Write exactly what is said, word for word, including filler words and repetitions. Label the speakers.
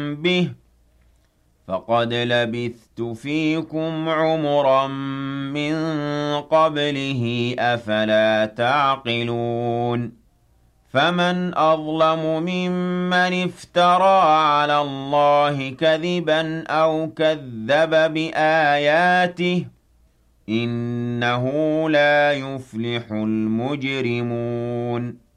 Speaker 1: بِهِ فَقَدْ لَبِثْتُ فِيكُمْ عُمُرًا مِّن قَبْلِهِ ۚ أَفَلَا تَعْقِلُونَ فَمَنْ أَظْلَمُ مِمَّنِ افْتَرَىٰ عَلَى اللَّهِ كَذِبًا أَوْ كَذَّبَ بِآيَاتِهِ ۚ إِنَّهُ لَا يُفْلِحُ الْمُجْرِمُونَ